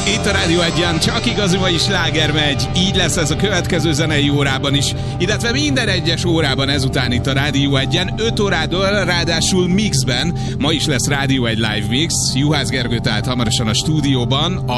Itt a Rádió Egyen csak igazi mai sláger megy. Így lesz ez a következő zenei órában is, illetve minden egyes órában ezután itt a Rádió Egyen, 5 órától ráadásul mixben. Ma is lesz Rádió Egy live mix. Juhász Gergő tehát hamarosan a stúdióban.